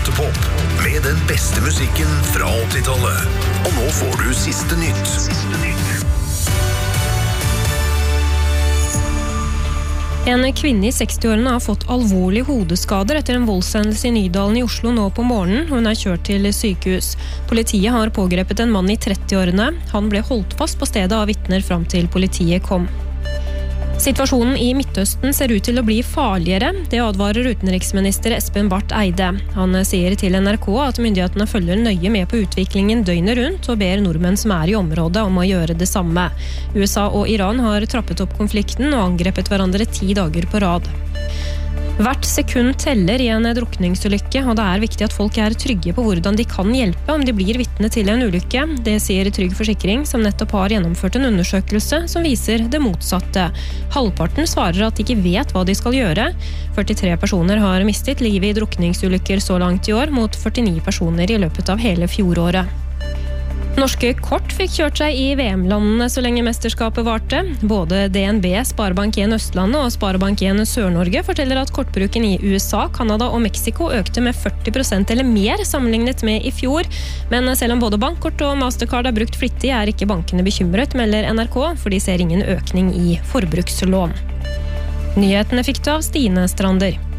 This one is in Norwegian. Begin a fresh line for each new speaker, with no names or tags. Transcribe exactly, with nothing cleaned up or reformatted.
Åttepop, med den beste musikken fra åttitallet. Og nå får du siste nytt. Siste nytt.
En kvinne i seksti-årene har fått alvorlige hodeskader etter en voldshendelse i Nydalen i Oslo nå på morgenen. Hun er kjørt til sykehus. Politiet har pågrepet en mann i tretti-årene. Han ble holdt fast på stedet av vitner fram til politiet kom. Situasjonen i Midtøsten ser ut til å bli farligere. Det advarer utenriksminister Espen Barth Eide. Han sier til N R K at myndighetene følger nøye med på utviklingen døgnet rundt og ber nordmenn som er i området om å gjøre det samme. U S A og Iran har trappet opp konflikten og angrepet hverandre ti dager på rad. Hvert sekund teller i en drukningsulykke, og det er viktig at folk er trygge på hvordan de kan hjelpe om de blir vitne til en ulykke. Det sier Trygg Forsikring, som nettopp har gjennomført en undersøkelse som viser det motsatte. Halvparten svarer at de ikke vet hva de skal gjøre. førtitre personer har mistet livet i drukningsulykker så langt i år, mot førtini personer i løpet av hele fjoråret. Norske kort fikk kjørt seg i V M-landene så lenge mesterskapet varte. Både D N B, Sparebank en Østlandet og Sparebank en Sør-Norge forteller at kortbruken i U S A, Kanada og Mexico økte med førti prosent eller mer sammenlignet med i fjor. Men selv om både bankkort og Mastercard er brukt flittig, er ikke bankene bekymret, melder N R K, for de ser ingen økning i forbrukslån. Nyhetene fikk du av Stine Strander.